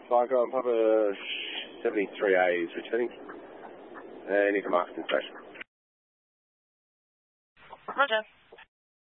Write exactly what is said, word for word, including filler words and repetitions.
Psycho, Papa seventy-three A is returning. And into Marston Station. Roger.